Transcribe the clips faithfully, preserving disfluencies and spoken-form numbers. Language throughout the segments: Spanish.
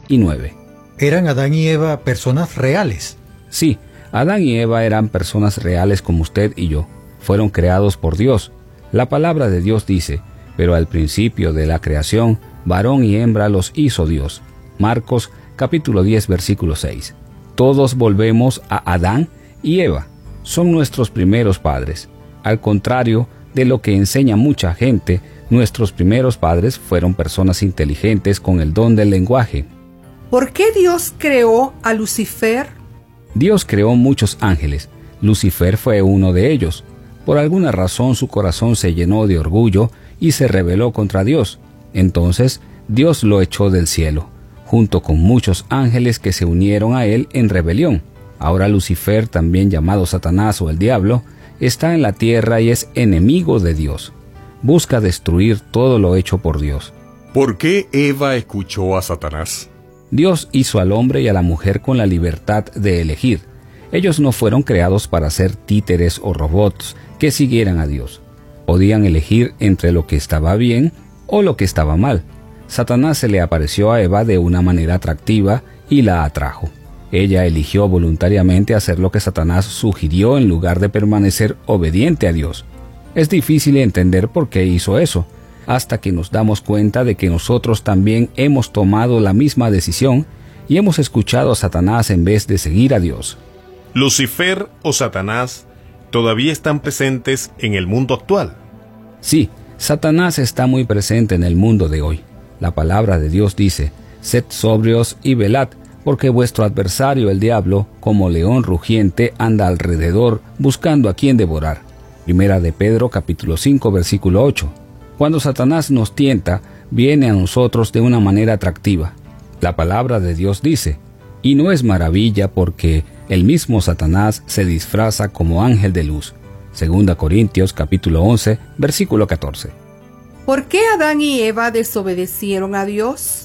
y nueve. ¿Eran Adán y Eva personas reales? Sí, Adán y Eva eran personas reales como usted y yo. Fueron creados por Dios. La palabra de Dios dice, pero al principio de la creación, varón y hembra los hizo Dios. Marcos capítulo diez versículo seis. Todos volvemos a Adán y Eva. Son nuestros primeros padres. Al contrario de lo que enseña mucha gente, nuestros primeros padres fueron personas inteligentes con el don del lenguaje. ¿Por qué Dios creó a Lucifer? Dios creó muchos ángeles. Lucifer fue uno de ellos. Por alguna razón su corazón se llenó de orgullo y se rebeló contra Dios. Entonces Dios lo echó del cielo, junto con muchos ángeles que se unieron a él en rebelión. Ahora Lucifer, también llamado Satanás o el diablo, está en la tierra y es enemigo de Dios. Busca destruir todo lo hecho por Dios. ¿Por qué Eva escuchó a Satanás? Dios hizo al hombre y a la mujer con la libertad de elegir. Ellos no fueron creados para ser títeres o robots que siguieran a Dios. Podían elegir entre lo que estaba bien o lo que estaba mal. Satanás se le apareció a Eva de una manera atractiva y la atrajo. Ella eligió voluntariamente hacer lo que Satanás sugirió en lugar de permanecer obediente a Dios. Es difícil entender por qué hizo eso, hasta que nos damos cuenta de que nosotros también hemos tomado la misma decisión y hemos escuchado a Satanás en vez de seguir a Dios. ¿Lucifer o Satanás todavía están presentes en el mundo actual? Sí, Satanás está muy presente en el mundo de hoy. La palabra de Dios dice, «Sed sobrios y velad, porque vuestro adversario el diablo, como león rugiente, anda alrededor buscando a quien devorar». Primera de Pedro capítulo cinco versículo ocho. Cuando Satanás nos tienta, viene a nosotros de una manera atractiva. La palabra de Dios dice, y no es maravilla porque el mismo Satanás se disfraza como ángel de luz. Segunda Corintios capítulo once versículo catorce. ¿Por qué Adán y Eva desobedecieron a Dios?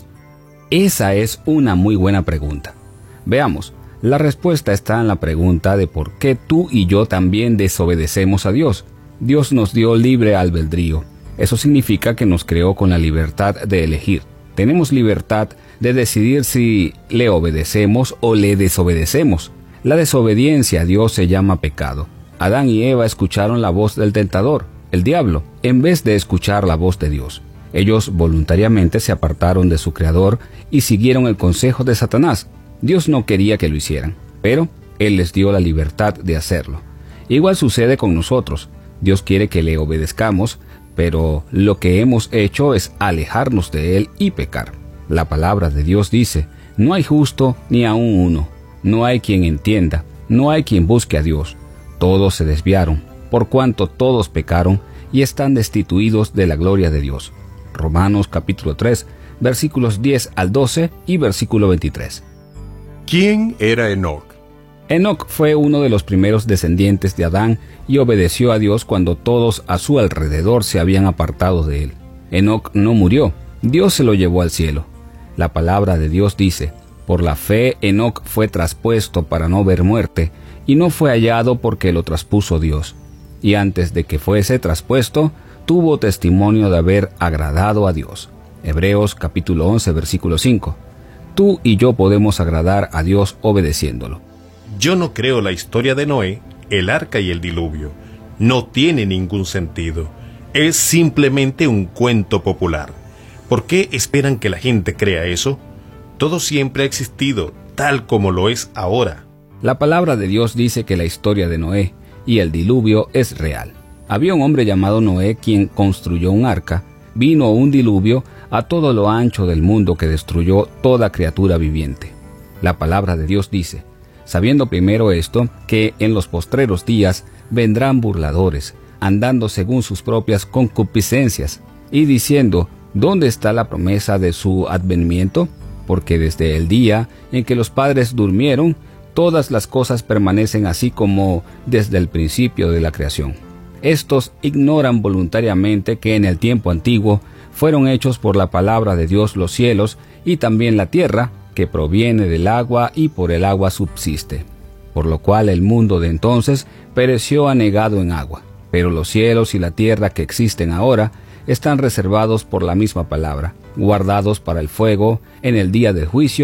Esa es una muy buena pregunta. Veamos, la respuesta está en la pregunta de por qué tú y yo también desobedecemos a Dios. Dios nos dio libre albedrío. Eso significa que nos creó con la libertad de elegir. Tenemos libertad de decidir si le obedecemos o le desobedecemos. La desobediencia a Dios se llama pecado. Adán y Eva escucharon la voz del tentador, el diablo, en vez de escuchar la voz de Dios. Ellos voluntariamente se apartaron de su Creador y siguieron el consejo de Satanás. Dios no quería que lo hicieran, pero Él les dio la libertad de hacerlo. Igual sucede con nosotros. Dios quiere que le obedezcamos, pero lo que hemos hecho es alejarnos de Él y pecar. La palabra de Dios dice, no hay justo ni aun uno, no hay quien entienda, no hay quien busque a Dios. Todos se desviaron, por cuanto todos pecaron y están destituidos de la gloria de Dios. Romanos capítulo tres, versículos diez al doce y versículo veintitrés. ¿Quién era Enoc? Enoc fue uno de los primeros descendientes de Adán y obedeció a Dios cuando todos a su alrededor se habían apartado de él. Enoc no murió, Dios se lo llevó al cielo. La palabra de Dios dice, por la fe Enoc fue traspuesto para no ver muerte, y no fue hallado porque lo traspuso Dios. Y antes de que fuese traspuesto, tuvo testimonio de haber agradado a Dios. Hebreos capítulo once versículo cinco. Tú y yo podemos agradar a Dios obedeciéndolo. Yo no creo la historia de Noé, el arca y el diluvio. No tiene ningún sentido. Es simplemente un cuento popular. ¿Por qué esperan que la gente crea eso? Todo siempre ha existido, tal como lo es ahora. La palabra de Dios dice que la historia de Noé y el diluvio es real. Había un hombre llamado Noé quien construyó un arca. Vino un diluvio a todo lo ancho del mundo que destruyó toda criatura viviente. La palabra de Dios dice, sabiendo primero esto, que en los postreros días vendrán burladores, andando según sus propias concupiscencias, y diciendo, ¿dónde está la promesa de su advenimiento? Porque desde el día en que los padres durmieron, todas las cosas permanecen así como desde el principio de la creación. Estos ignoran voluntariamente que en el tiempo antiguo fueron hechos por la palabra de Dios los cielos y también la tierra, que proviene del agua y por el agua subsiste. Por lo cual el mundo de entonces pereció anegado en agua. Pero los cielos y la tierra que existen ahora están reservados por la misma palabra, guardados para el fuego en el día del juicio